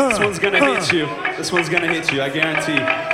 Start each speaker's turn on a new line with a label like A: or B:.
A: This one's gonna hit you. This one's gonna hit you, I guarantee.